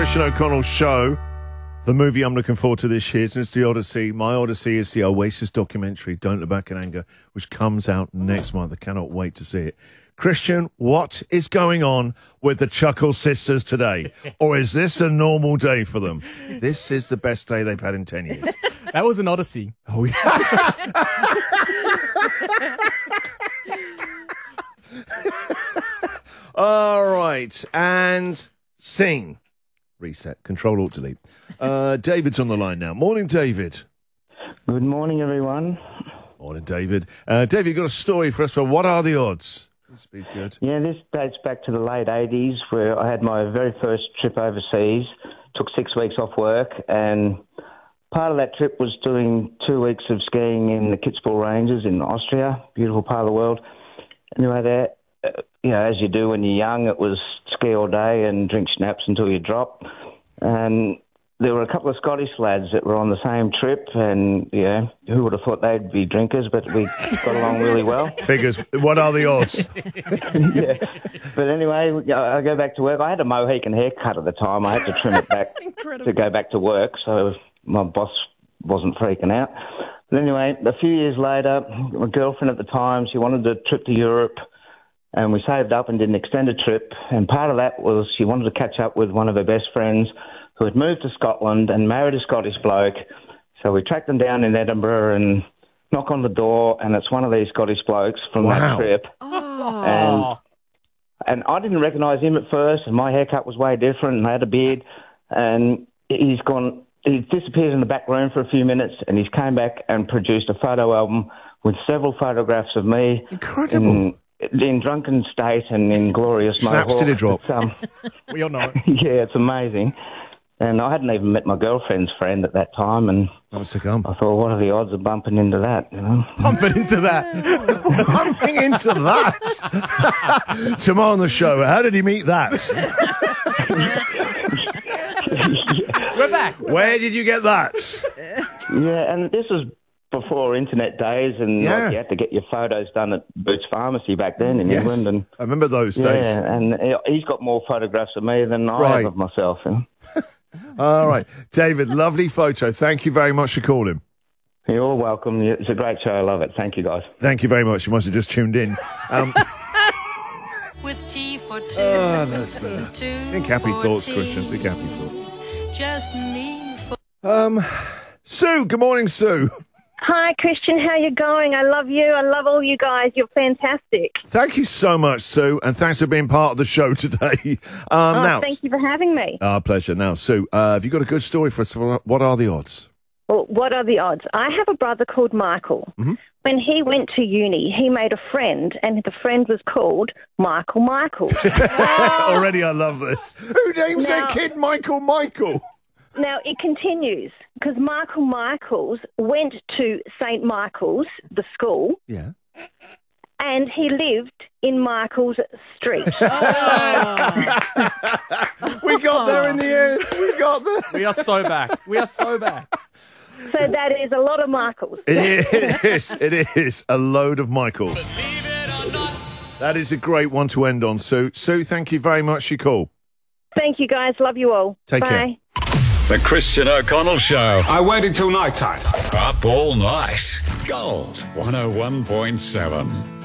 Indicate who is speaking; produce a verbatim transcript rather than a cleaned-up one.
Speaker 1: Christian O'Connell Show. The movie I'm looking forward to this year is The Odyssey. My Odyssey is the Oasis documentary, Don't Look Back in Anger, which comes out next month. I cannot wait to see it. Christian, what is going on with the Chuckle Sisters today? Or is this a normal day for them? This is the best day they've had in ten years.
Speaker 2: That was an Odyssey.
Speaker 1: Oh, yeah. All right. And scene. Reset. Control Alt Delete. Uh, David's on the line now. Morning, David.
Speaker 3: Good morning, everyone.
Speaker 1: Morning, David. Uh, David, you got a story for us for What Are the Odds? This would be good.
Speaker 3: Yeah, this dates back to the late eighties where I had my very first trip overseas. Took six weeks off work, and part of that trip was doing two weeks of skiing in the Kitzbühel Ranges in Austria, beautiful part of the world. Anyway, there, uh, you know, as you do when you're young, it was ski all day and drink schnapps until you drop. And there were a couple of Scottish lads that were on the same trip, and, you know, who would have thought they'd be drinkers, but we got along really well.
Speaker 1: Figures. What are the odds?
Speaker 3: Yeah. But anyway, I go back to work. I had a Mohican haircut at the time. I had to trim it back to go back to work, so my boss wasn't freaking out. But anyway, a few years later, my girlfriend at the time, she wanted a trip to Europe, and we saved up and did an extended trip. And part of that was she wanted to catch up with one of her best friends who had moved to Scotland and married a Scottish bloke. So we tracked them down in Edinburgh and knock on the door, and it's one of these Scottish blokes from
Speaker 1: Wow.
Speaker 3: that trip.
Speaker 2: Oh.
Speaker 3: And and I didn't recognise him at first, and my haircut was way different, and I had a beard. And he's gone, he disappeared in the back room for a few minutes, and he's came back and produced a photo album with several photographs of me.
Speaker 1: Incredible.
Speaker 3: In, in drunken state and in glorious
Speaker 1: Snaps
Speaker 3: mohawk.
Speaker 1: to the drop.
Speaker 3: It's, um,
Speaker 2: We all know it.
Speaker 3: yeah, it's amazing. And I hadn't even met my girlfriend's friend at that time, and
Speaker 1: That was to come.
Speaker 3: I thought, what are the odds of bumping into that, you know?
Speaker 2: Bumping into that.
Speaker 1: Bumping into that. Tomorrow on the show, how did he meet that?
Speaker 2: We're back.
Speaker 1: Where did you get that?
Speaker 3: Yeah, and this was before internet days, and
Speaker 1: Yeah.
Speaker 3: like, you had to get your photos done at Boots Pharmacy back then in
Speaker 1: Yes.
Speaker 3: England. And
Speaker 1: I remember those
Speaker 3: yeah,
Speaker 1: days.
Speaker 3: and he's got more photographs of me than I
Speaker 1: Right.
Speaker 3: have of myself. You know?
Speaker 1: All right. David, lovely photo. Thank you very much for calling.
Speaker 3: You're welcome. It's a great show. I love it. Thank you, guys.
Speaker 1: Thank you very much. You must have just tuned in. Um,
Speaker 4: With tea for two.
Speaker 1: oh, that's better.
Speaker 4: Two
Speaker 1: Think happy
Speaker 4: for
Speaker 1: thoughts,
Speaker 4: tea.
Speaker 1: Christian. Think happy thoughts.
Speaker 4: Just me for...
Speaker 1: Um, Sue, good morning, Sue.
Speaker 5: Hi, Christian. How you going? I love you. I love all you guys. You're fantastic.
Speaker 1: Thank you so much, Sue, and thanks for being part of the show today. Um,
Speaker 5: Oh,
Speaker 1: now,
Speaker 5: thank you for having me.
Speaker 1: Our pleasure. Now, Sue, uh, have you got a good story for us? What are the odds?
Speaker 5: Well, what are the odds? I have a brother called Michael.
Speaker 1: Mm-hmm.
Speaker 5: When he went to uni, he made a friend, and the friend was called Michael Michael.
Speaker 1: Already I love this. Who names their
Speaker 5: Now-
Speaker 1: kid Michael Michael?
Speaker 5: Now, it continues, because Michael Michaels went to Saint Michael's, the school,
Speaker 1: Yeah.
Speaker 5: and he lived in Michael's Street.
Speaker 1: We got there in the end. We got there.
Speaker 2: We are so back. We are so back.
Speaker 5: So that is a lot of Michaels.
Speaker 1: It is. It is a load of Michaels. That is a great one to end on, Sue. Sue, thank you very much for your call.
Speaker 5: Thank you, guys. Love you all.
Speaker 1: Take
Speaker 5: Bye.
Speaker 1: care.
Speaker 6: The Christian O'Connell Show.
Speaker 7: I waited till night time.
Speaker 6: Up all night. Gold one oh one point seven.